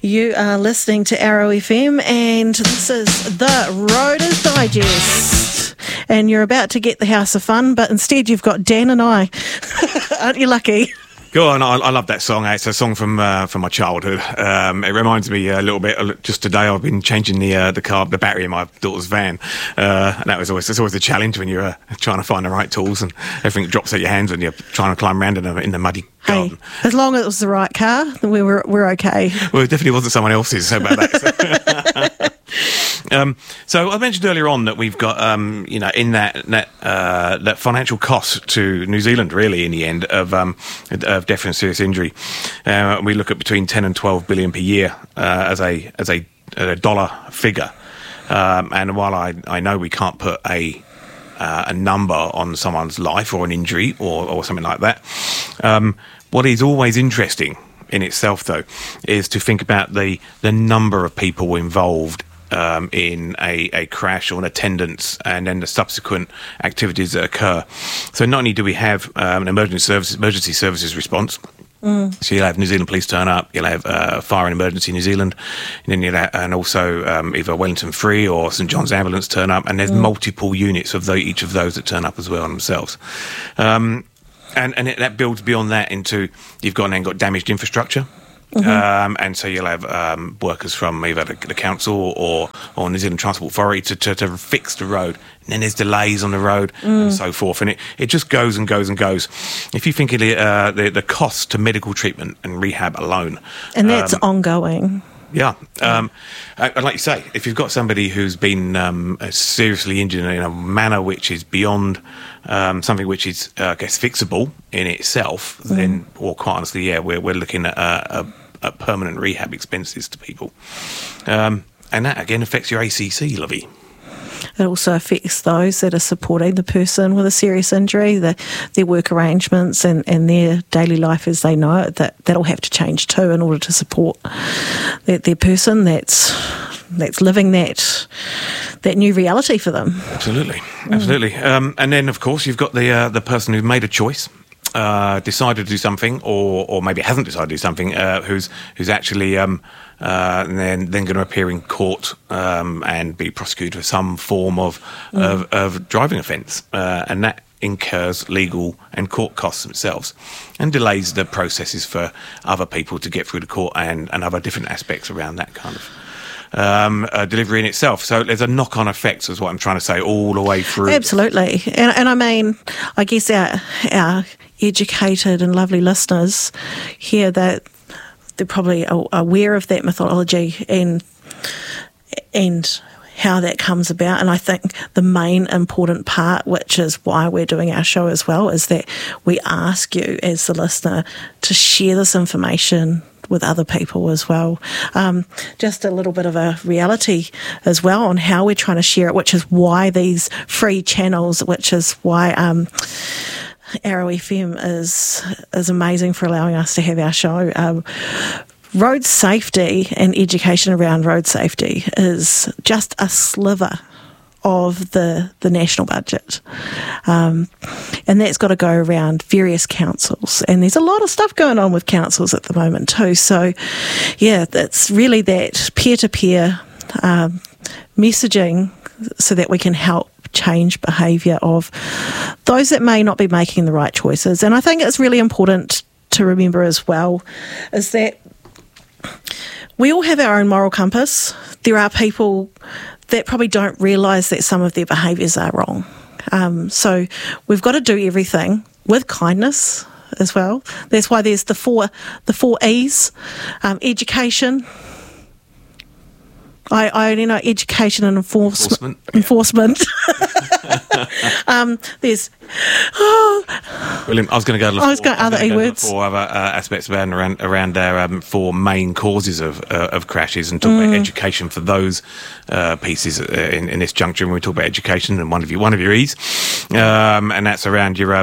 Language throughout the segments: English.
You are listening to Arrow FM, and this is the Roaders Digest. And you're about to get the House of Fun, but instead you've got Dan and I. Aren't you lucky? Go on, I love that song. It's a song from my childhood. It reminds me a little bit. Just today, I've been changing the battery in my daughter's van, and it's always a challenge when you're trying to find the right tools and everything drops out your hands when you're trying to climb around in the muddy garden. Hey, as long as it was the right car, then we're okay. Well, it definitely wasn't someone else's. So about that. So I mentioned earlier on that we've got, in that financial cost to New Zealand, really, in the end, of death and serious injury. We look at between 10 and 12 billion per year as a dollar figure. And while I know we can't put a number on someone's life or an injury or something like that, what is always interesting in itself, though, is to think about the number of people involved in a crash or an attendance, and then the subsequent activities that occur. So not only do we have an emergency services response, so you'll have New Zealand Police turn up, you'll have Fire and Emergency New Zealand, and then and also either Wellington Free or St John's Ambulance turn up, and there's multiple units of each of those that turn up as well themselves. And that builds beyond that into you've then got damaged infrastructure. And so you'll have workers from either the council or New Zealand Transport Authority to fix the road. And then there's delays on the road and so forth. And it just goes and goes and goes. If you think of the cost to medical treatment and rehab alone. And that's ongoing. Yeah. And like you say, if you've got somebody who's been seriously injured in a manner which is beyond something which is, I guess, fixable in itself, then, or quite honestly, we're looking at permanent rehab expenses to people. And that, again, affects your ACC, Lovey. It also affects those that are supporting the person with a serious injury, their work arrangements and their daily life as they know it, that'll have to change too in order to support their person that's living that new reality for them. Absolutely. And then, of course, you've got the person who made a choice, decided to do something, or maybe hasn't decided to do something, who's actually then going to appear in court and be prosecuted for some form of driving offence, and that incurs legal and court costs themselves and delays the processes for other people to get through the court and other different aspects around that kind of delivery in itself. So there's a knock-on effect, is what I'm trying to say, all the way through. Absolutely. And I mean, I guess our educated and lovely listeners here, that they're probably aware of that methodology and how that comes about. And I think the main important part, which is why we're doing our show as well, is that we ask you as the listener to share this information with other people as well. Just a little bit of a reality as well on how we're trying to share it, which is why these free channels, which is why Arrow FM is amazing for allowing us to have our show. Road safety and education around road safety is just a sliver of the national budget. And that's got to go around various councils. And there's a lot of stuff going on with councils at the moment too. So, yeah, that's really that peer-to-peer messaging so that we can help change behaviour of those that may not be making the right choices. And I think it's really important to remember as well is that we all have our own moral compass. There are people that probably don't realise that some of their behaviours are wrong. So we've got to do everything with kindness as well. That's why there's the four E's, education. I only know education and enforcement. There's Brilliant. I was going to go. Other E words. For other aspects around our four main causes of crashes, and talk about education for those pieces in this juncture. When we talk about education, and one of your E's, and that's around your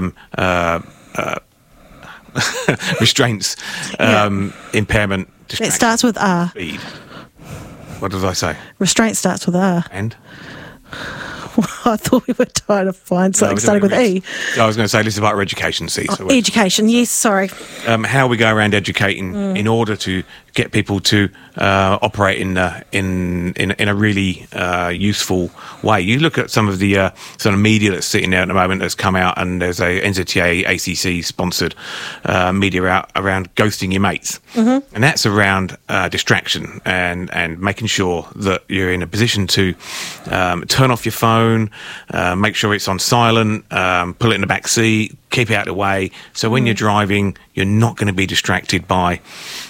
restraints, impairment. It starts with R. Speed. What did I say? Restraint starts with R. And? I thought we were trying to find something starting with E. I was going to say this is about education, see. So education, yes, sorry. How we go around educating in order to get people to operate in a really useful way. You look at some of the sort of media that's sitting there at the moment that's come out, and there's a NZTA ACC sponsored media out around ghosting your mates, and that's around distraction and making sure that you're in a position to turn off your phone, make sure it's on silent, pull it in the back seat, keep it out of the way, so when you're driving, you're not going to be distracted by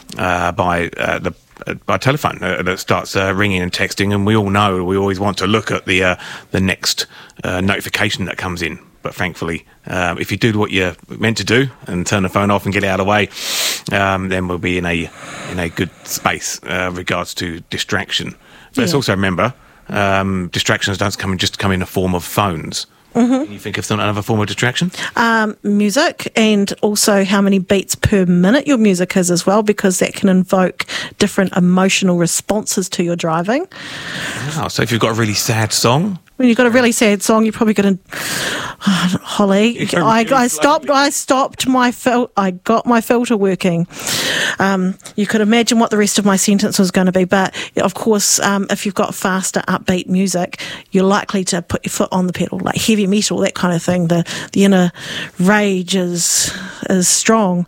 telephone that starts ringing and texting. And we all know we always want to look at the next notification that comes in. But thankfully, if you do what you're meant to do and turn the phone off and get it out of the way, then we'll be in a good space regards to distraction. But let's also remember, distractions don't come in the form of phones. Can you think of another form of distraction? Music, and also how many beats per minute your music is as well, because that can invoke different emotional responses to your driving. Wow, so if you've got a really sad song... When you've got a really sad song, you're probably going to... Holly, I stopped my I got my filter working. You could imagine what the rest of my sentence was going to be, but of course, if you've got faster, upbeat music, you're likely to put your foot on the pedal, like heavy metal, that kind of thing. The inner rage is strong.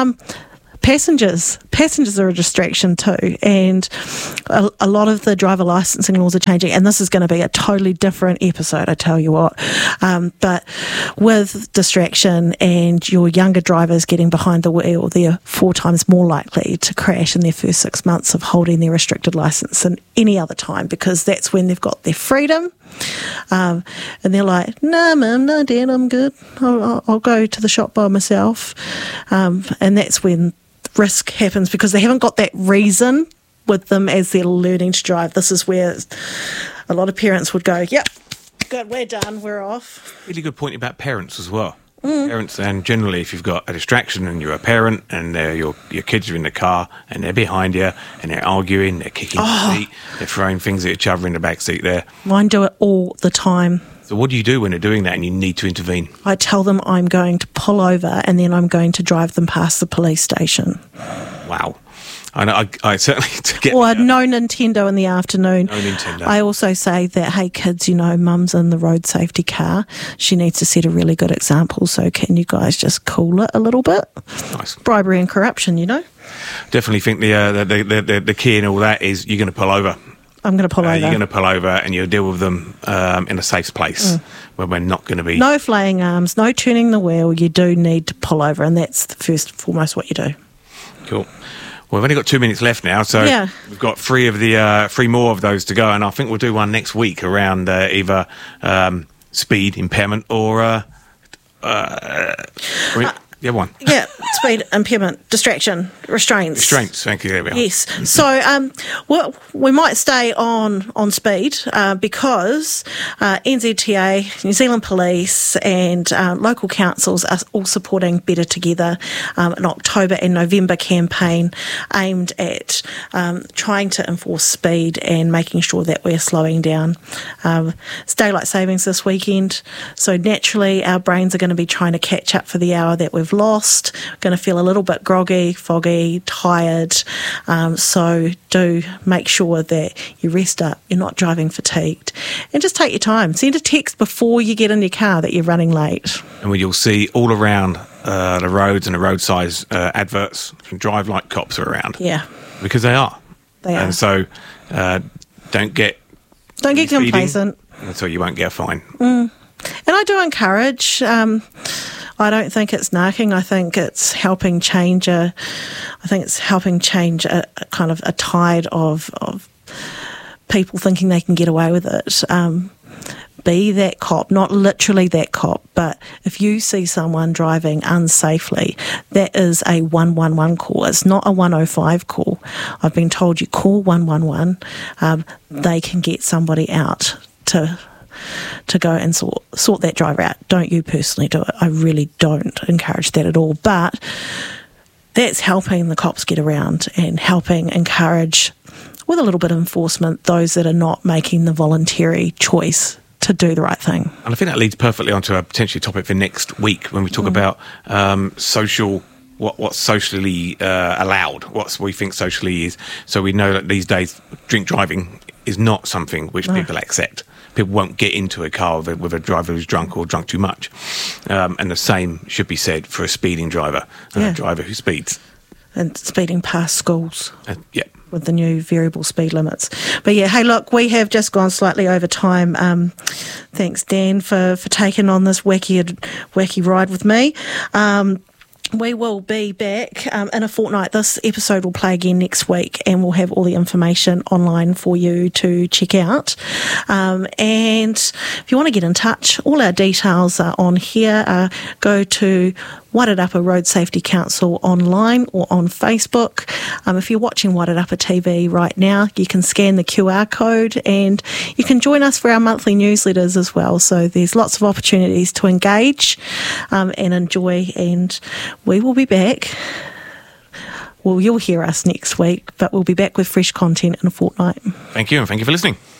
Passengers are a distraction too, and a lot of the driver licensing laws are changing, and this is going to be a totally different episode, I tell you what. But with distraction and your younger drivers getting behind the wheel, they're 4 times more likely to crash in their first 6 months of holding their restricted licence than any other time, because that's when they've got their freedom. And they're like, "No, Mum, no, Dad, I'm good. I'll go to the shop by myself." And that's when risk happens, because they haven't got that reason with them as they're learning to drive. This is where a lot of parents would go, "Yep, good, we're done, we're off." Really good point about parents as well. Parents, and generally if you've got a distraction and you're a parent and your kids are in the car and they're behind you and they're arguing, they're kicking the seat, they're throwing things at each other in the back seat there. Mine do it all the time. So what do you do when they're doing that and you need to intervene? I tell them I'm going to pull over and then I'm going to drive them past the police station. Wow. I certainly to get or no Nintendo in the afternoon. No Nintendo. I also say that, hey kids, Mum's in the road safety car. She needs to set a really good example. So can you guys just cool it a little bit? Nice. Bribery and corruption, Definitely think the key in all that is you're going to pull over. I'm going to pull over. You're going to pull over and you'll deal with them in a safe place where we're not going to be... No flaying arms, no turning the wheel. You do need to pull over, and that's the first and foremost what you do. Cool. Well, we've only got 2 minutes left now, so we've got 3 more of those to go, and I think we'll do one next week around either speed impairment or... the other one. Yeah, speed, impairment, distraction, restraints. Restraints, thank you. There we are. Yes. So we might stay on speed because NZTA, New Zealand Police and local councils are all supporting Better Together, an October and November campaign aimed at trying to enforce speed and making sure that we're slowing down. It's daylight savings this weekend, so naturally our brains are going to be trying to catch up for the hour that we've lost. Going to feel a little bit groggy, foggy, tired. So do make sure that you rest up, you're not driving fatigued, and just take your time. Send a text before you get in your car that you're running late. And you'll see all around the roads and the roadside adverts, drive like cops are around. Yeah. Because they are. They are. And so don't get complacent. So you won't get a fine. And I do encourage... I don't think it's narking. I think it's helping change a kind of a tide of people thinking they can get away with it. Be that cop, not literally that cop, but if you see someone driving unsafely, that is a 111 call. It's not a 105 call. I've been told you call 111. They can get somebody out to go and sort that driver out. Don't you personally do it. I really don't encourage that at all. But that's helping the cops get around and helping encourage, with a little bit of enforcement, those that are not making the voluntary choice to do the right thing. And I think that leads perfectly onto a potentially topic for next week when we talk about social. What's socially allowed, what we think socially is. So we know that these days drink driving is not something which people accept. People won't get into a car with a driver who's drunk or drunk too much. And the same should be said for a speeding driver and a driver who speeds. And speeding past schools. Yeah. With the new variable speed limits. But yeah, hey, look, we have just gone slightly over time. Thanks, Dan, for taking on this wacky ride with me. We will be back in a fortnight. This episode will play again next week, and we'll have all the information online for you to check out. And if you want to get in touch, all our details are on here. Go to Wairarapa Road Safety Council online or on Facebook. If you're watching Wairarapa TV right now, you can scan the QR code and you can join us for our monthly newsletters as well. So there's lots of opportunities to engage and enjoy, and we will be back. Well, you'll hear us next week, but we'll be back with fresh content in a fortnight. Thank you, and thank you for listening.